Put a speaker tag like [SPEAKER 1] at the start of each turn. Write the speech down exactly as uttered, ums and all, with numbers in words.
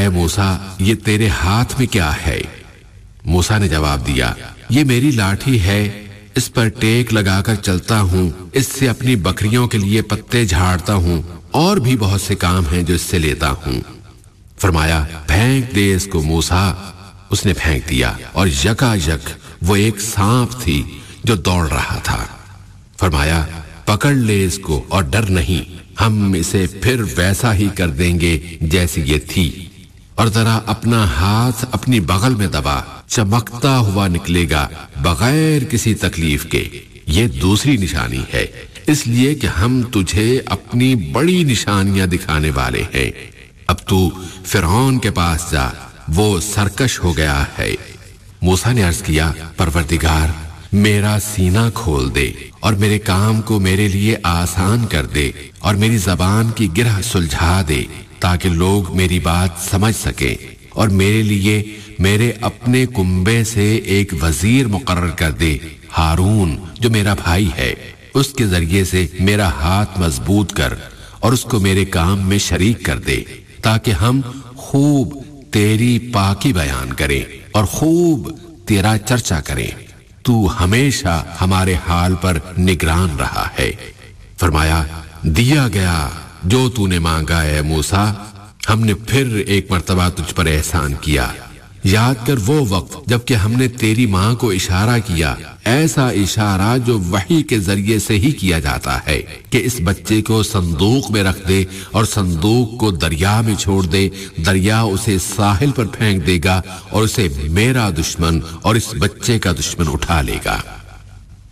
[SPEAKER 1] اے موسیٰ یہ تیرے ہاتھ میں کیا ہے؟ موسیٰ نے جواب دیا یہ میری لاٹھی ہے، اس پر ٹیک لگا کر چلتا ہوں، اس سے اپنی بکریوں کے لیے پتے جھاڑتا ہوں، اور بھی بہت سے کام ہیں جو اس سے لیتا ہوں۔ فرمایا پھینک دے اس کو موسیٰ۔ اس نے پھینک دیا اور یکا یک وہ ایک سانپ تھی جو دوڑ رہا تھا۔ فرمایا پکڑ لے اس کو اور ڈر نہیں، ہم اسے پھر ویسا ہی کر دیں گے جیسی یہ تھی، اور ذرا اپنا ہاتھ اپنی بغل میں دبا، چمکتا ہوا نکلے گا بغیر کسی تکلیف کے۔ یہ دوسری نشانی ہے، اس لیے کہ ہم تجھے اپنی بڑی نشانیاں دکھانے والے ہیں۔ اب تو فرعون کے پاس جا، وہ سرکش ہو گیا ہے۔ موسیٰ نے عرض کیا پروردگار میرا سینہ کھول دے اور میرے کام کو میرے لیے آسان کر دے، اور میری زبان کی گرہ سلجھا دے تاکہ لوگ میری بات سمجھ سکیں، اور میرے لیے میرے اپنے کنبے سے ایک وزیر مقرر کر دے، ہارون جو میرا بھائی ہے، اس کے ذریعے سے میرا ہاتھ مضبوط کر اور اس کو میرے کام میں شریک کر دے، تاکہ ہم خوب تیری پاکی بیان کریں اور خوب تیرا چرچا کریں۔ تو ہمیشہ ہمارے حال پر نگران رہا ہے۔ فرمایا دیا گیا جو تو نے مانگا ہے موسیٰ، ہم نے پھر ایک مرتبہ تجھ پر احسان کیا۔ یاد کر وہ وقت جب کہ ہم نے تیری ماں کو اشارہ کیا، ایسا اشارہ جو وحی کے ذریعے سے ہی کیا جاتا ہے، کہ اس بچے کو صندوق میں رکھ دے اور صندوق کو دریا میں چھوڑ دے، دریا اسے ساحل پر پھینک دے گا اور اسے میرا دشمن اور اس بچے کا دشمن اٹھا لے گا۔